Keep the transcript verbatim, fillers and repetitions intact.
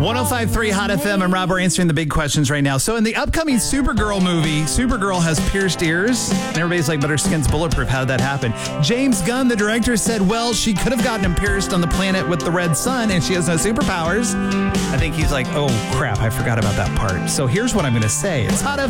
one oh five point three Hot F M. I'm Rob. We're answering the big questions right now. So in the upcoming Supergirl movie, Supergirl has pierced ears. And everybody's like, but her skin's bulletproof. How did that happen? James Gunn, the director, said, well, she could have gotten him pierced on the planet with the red sun, and she has no superpowers. I think he's like, oh, crap, I forgot about that part. So here's what I'm going to say. It's Hot F M.